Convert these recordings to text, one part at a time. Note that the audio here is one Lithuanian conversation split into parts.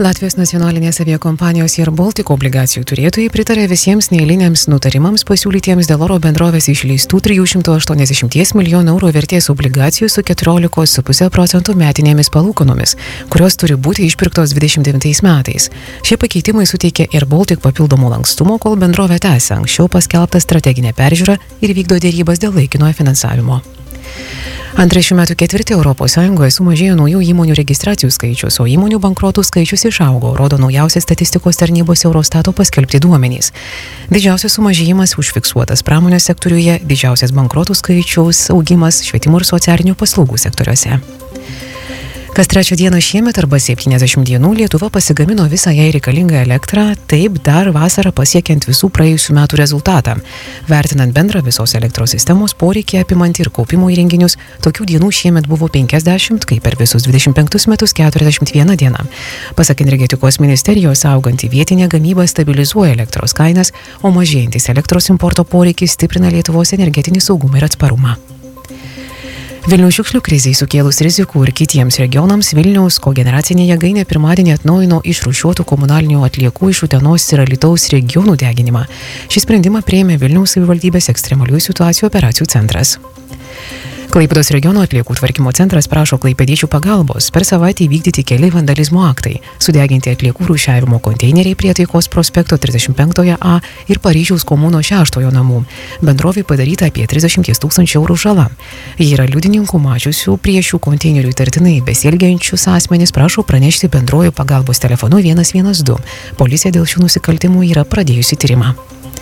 Latvijos nacionalinės aviakompanijos Air Baltic obligacijų turėtojai pritarė visiems neeiliniams nutarimams pasiūlytiems dėl oro bendrovės išleistų 380 milijonų eurų vertės obligacijų su 14,5% metinėmis palūkanomis, kurios turi būti išpirktos 29 metais. Šie pakeitimai suteikia Air Baltic papildomų lankstumo, kol bendrovė tęsia anksčiau paskelbtą strateginę peržiūrą ir vykdo dėrybas dėl laikinojo finansavimo. Antrą šių metų ketvirtį ES sumažėjo naujų įmonių registracijų skaičius, o įmonių bankrotų skaičius išaugo, rodo naujausias statistikos tarnybos Eurostato paskelbti duomenys. Didžiausias sumažėjimas užfiksuotas pramonės sektoriuje, didžiausias bankrotų skaičiaus augimas švietimo ir socialinių paslaugų sektoriuose. Kas trečią dieną šiemet arba 70 dienų Lietuva pasigamino visą jai reikalingą elektrą, taip dar vasarą pasiekiant visų praėjusių metų rezultatą. Vertinant bendrą visos elektros sistemos poreikį apimantį ir kaupimo įrenginius, tokių dienų šiemet buvo 50, kai per visus 25 metus 41 diena. Pasak energetikos ministerijos, auganti vietinė gamyba stabilizuoja elektros kainas, o mažėjantis elektros importo poreikis stiprina Lietuvos energetinį saugumą ir atsparumą. Vilniaus šiukšlių krizei sukėlus rizikų ir kitiems regionams Vilniaus kogeneracinė jėgainė pirmadienį atnaujino išrūšiuotų komunalinių atliekų iš Utenos ir Alytaus regionų deginimą. Šį sprendimą priėmė Vilniaus savivaldybės ekstremaliųjų situacijų operacijų centras. Klaipėdos regiono atliekų tvarkymo centras prašo klaipėdiečių pagalbos per savaitę įvykdyti keli vandalizmo aktai, sudeginti atliekų rūšiavimo konteineriai prie Taikos prospekto 35A ir Paryžiaus komuno 6 namų. Bendrovei padaryta apie 30 000 eurų žala. Jei yra liudininkų mačiusių prie šių konteinerių įtartinai besielgiančius asmenys, prašo pranešti bendrojo pagalbos telefonu 112. Policija dėl šių nusikaltimų yra pradėjusi tyrimą.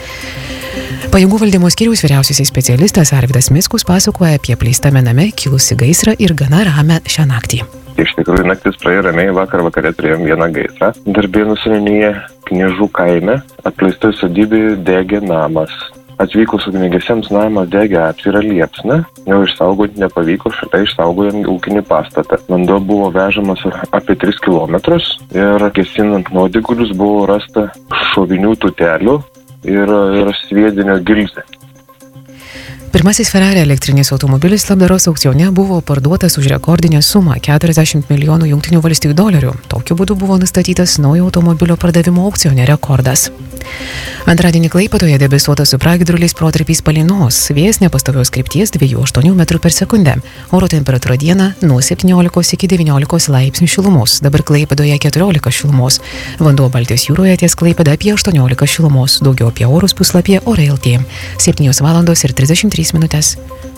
Pajėgų valdymo skyriaus vyriausiasis specialistas Arvydas Mickus pasakoja apie apleistame name kilusi gaisrą ir gana ramią šią naktį. Iš tikrųjų, naktis praėjo ramiai, vakare turėjom vieną gaisrą. Darbėnų seniūnijoje Kniežų kaime apleistoj sodybėje degė namas. Atvykus ugniagesiams namas degė atvirą liepsną, jo išsaugoti nepavyko, šalia išsaugojom ūkinį pastatą. Vanduo buvo vežamas apie 3 kilometrus ir gesinant nuodėgulius buvo rasta šovinių tutelių ir sviedinio gilzė. Pirmasis Ferrari elektrinis automobilis labdaros aukcione buvo parduotas už rekordinę sumą $40 milijonų JAV. Tokiu būdu buvo nustatytas naujo automobilio pardavimo aukcione rekordas. Antradienį Klaipėdoje debesuota su pragiedruliais protarpiais palynos, vėjas nepastovios krypties 2,8 metrų per sekundę. Oro temperatūra dieną nuo 17 iki 19 laipsnių šilumos, dabar Klaipėdoje 14 šilumos. Vanduo Baltijos jūroje ties Klaipėda apie 18 šilumos, daugiau apie orus puslapyje Orai.lt. 7:33 minutės.